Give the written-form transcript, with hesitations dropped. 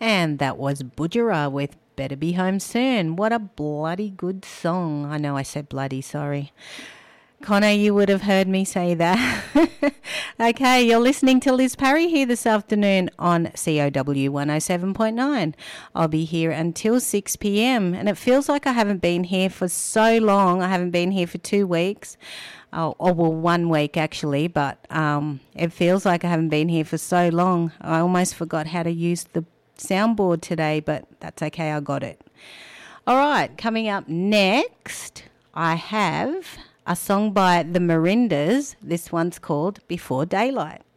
And that was Budgerah with Better Be Home Soon. What a bloody good song. I know I said bloody, sorry. Connor, you would have heard me say that. Okay, you're listening to Liz Parry here this afternoon on COW 107.9. I'll be here until 6 p.m. and it feels like I haven't been here for so long. I haven't been here for 2 weeks. Oh, well, 1 week actually, but it feels like I haven't been here for so long. I almost forgot how to use the soundboard today, but that's okay, I got it. All right, coming up next, I have a song by the Marindas. This one's called Before Daylight.